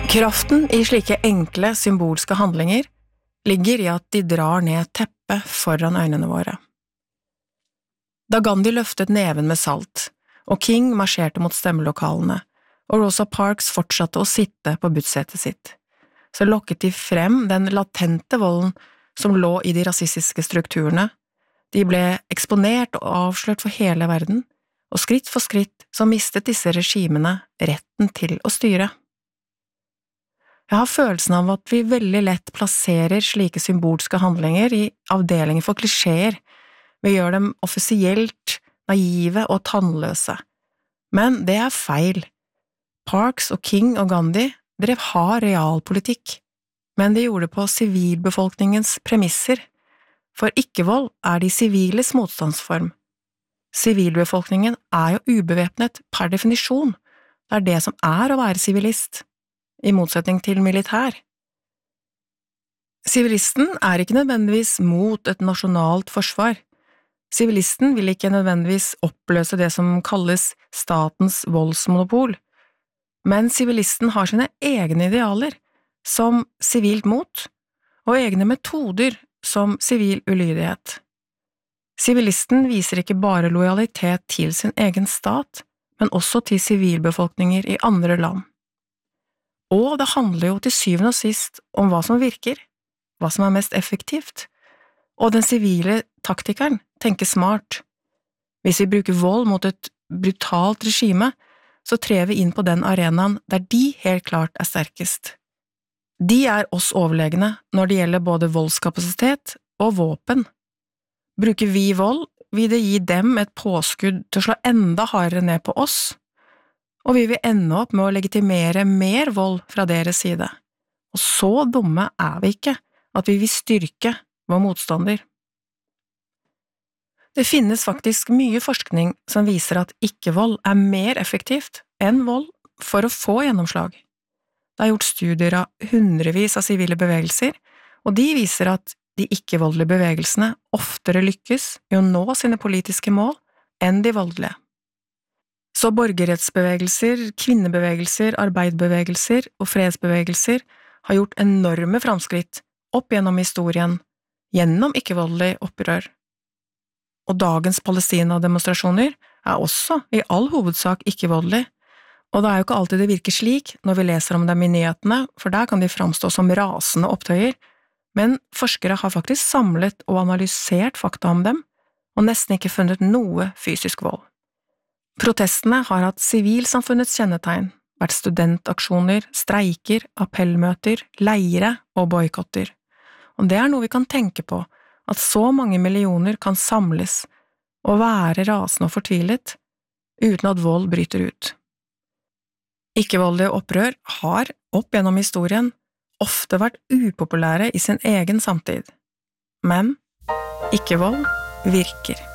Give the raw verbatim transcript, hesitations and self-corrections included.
Kraften i slike enkle, symbolske handlinger ligger i at de drar ned teppet foran øynene våre. Da Gandhi løftet neven med salt, og King marsjerte mot stemmelokalene, og Rosa Parks fortsatte å sitte på budssetet sitt, så lokket de frem den latente volden som lå i de rasistiske strukturene. De ble eksponert og avslørt for hele verden, og skritt for skritt så mistet disse regimene retten til å styre. Jeg har følelsen av at vi veldig lett plasserer slike symbolske handlinger i avdelinger for klisjeer. Vi gjør dem offisielt, naive og tannløse. Men det er feil. Parks og King og Gandhi drev hard realpolitikk, men de gjorde det på sivilbefolkningens premisser. For ikke-vold er de siviles motstandsform. Sivilbefolkningen er jo ubevæpnet per definisjon. Det er det som er å være sivilist, i motsetning til militær. Sivilisten er ikke nødvendigvis mot et nasjonalt forsvar. Sivilisten vil ikke nødvendigvis oppløse det som kalles statens voldsmonopol, men sivilisten har sine egne idealer, som sivilt mot, og egne metoder som sivil ulydighet. Sivilisten viser ikke bare lojalitet til sin egen stat, men også til sivilbefolkninger i andre land. Og det handler jo til syvende og sist om hva som virker, hva som er mest effektivt, og den sivile taktikeren tenker smart. Hvis vi bruker vold mot et brutalt regime, så trer vi inn på den arenaen der de helt klart er sterkest. De er oss overlegne når det gjelder både voldskapasitet og våpen. Bruker vi vold, vil det gi dem et påskudd til å slå enda hardere ned på oss, og vi vil ende opp med å legitimere mer vold fra deres side. Og så dumme er vi ikke at vi vil styrke vår motstander. Det finnes faktisk mye forskning som viser at ikke-vold er mer effektivt enn vold for å få gjennomslag. Det er gjort studier av hundrevis av sivile bevegelser, og de viser at de ikke-voldelige bevegelsene oftere lykkes i å nå sine politiske mål enn de voldelige. Så borgerrettsbevegelser, kvinnebevegelser, arbeidbevegelser og fredsbevegelser har gjort enorme framskritt opp gjennom historien, gjennom ikke-voldelig opprør. Og dagens Palestina-demonstrasjoner er også i all hovedsak ikke-voldelig, og det er jo ikke alltid det virker slik når vi leser om dem i nyhetene, for der kan de framstå som rasende opptøyer, men forskere har faktisk samlet og analysert fakta om dem, og nesten ikke funnet noe fysisk vold. Protestene har hatt sivilsamfunnets kjennetegn, vært studentaksjoner, streiker, appellmøter, leire og boikotter. Og det er noe vi kan tenke på, at så mange millioner kan samles og være rasende og fortvilet, uten at vold bryter ut. Ikke-voldelige opprør har, opp gjennom historien, ofte vært upopulære i sin egen samtid. Men ikke-vold virker.